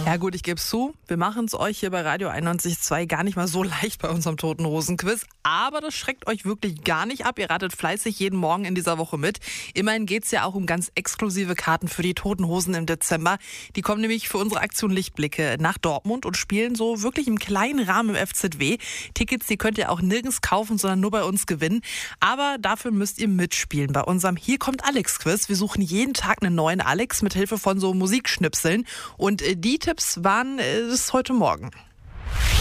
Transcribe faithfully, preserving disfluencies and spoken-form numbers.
Ja gut, ich gebe es zu, wir machen es euch hier bei Radio einundneunzig Komma zwei gar nicht mal so leicht bei unserem Toten Hosen Quiz. Aber das schreckt euch wirklich gar nicht ab. Ihr ratet fleißig jeden Morgen in dieser Woche mit. Immerhin geht es ja auch um ganz exklusive Karten für die Toten Hosen im Dezember. Die kommen nämlich für unsere Aktion Lichtblicke nach Dortmund und spielen so wirklich im kleinen Rahmen im F Z W. Tickets, die könnt ihr auch nirgends kaufen, sondern nur bei uns gewinnen. Aber dafür müsst ihr mitspielen bei unserem Hier kommt Alex Quiz. Wir suchen jeden Tag einen neuen Alex mit Hilfe von so Musikschnipseln. Und die Tipps waren es heute Morgen.